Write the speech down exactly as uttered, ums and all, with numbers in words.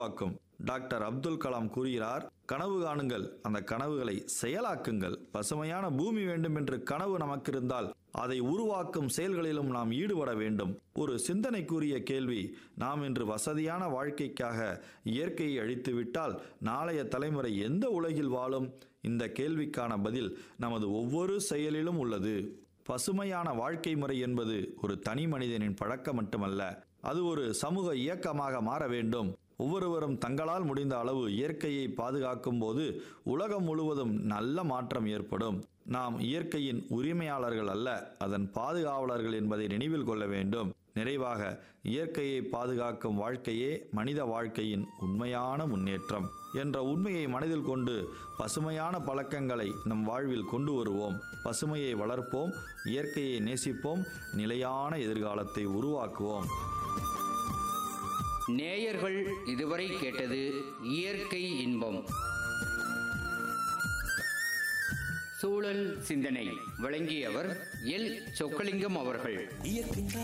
உருவாக்கும். டாக்டர் அப்துல் கலாம் கூறுகிறார், கனவு காணுங்கள், அந்த கனவுகளை செயலாக்குங்கள். பசுமையான பூமி வேண்டும் என்று கனவு நமக்கு இருந்தால் அதை உருவாக்கும் செயல்களிலும் நாம் ஈடுபட வேண்டும். ஒரு சிந்தனைக்குரிய கேள்வி, நாம் இன்று வசதியான வாழ்க்கைக்காக இயற்கையை அழித்துவிட்டால் நாளைய தலைமுறை எந்த உலகில் வாழும்? இந்த கேள்விக்கான பதில் நமது ஒவ்வொரு செயலிலும் உள்ளது. பசுமையான வாழ்க்கை முறை என்பது ஒரு தனி மனிதனின் பழக்கம் மட்டுமல்ல, அது ஒரு சமூக இயக்கமாக மாற வேண்டும். ஒவ்வொருவரும் தங்களால் முடிந்த அளவு இயற்கையை பாதுகாக்கும் போது உலகம் முழுவதும் நல்ல மாற்றம் ஏற்படும். நாம் இயற்கையின் உரிமையாளர்கள் அல்ல, அதன் பாதுகாவலர்கள் என்பதை நினைவில் கொள்ள வேண்டும். நிறைவாக, இயற்கையை பாதுகாக்கும் வாழ்க்கையே மனித வாழ்க்கையின் உண்மையான முன்னேற்றம் என்ற உண்மையை மனதில் கொண்டு பசுமையான பழக்கங்களை நம் வாழ்வில் கொண்டு வருவோம். பசுமையை வளர்ப்போம், இயற்கையை நேசிப்போம், நிலையான எதிர்காலத்தை உருவாக்குவோம். நேயர்கள் இதுவரை கேட்டது இயற்கை இன்பம். சூழல் சிந்தனை வழங்கியவர் எல் சொக்கலிங்கம் அவர்கள்.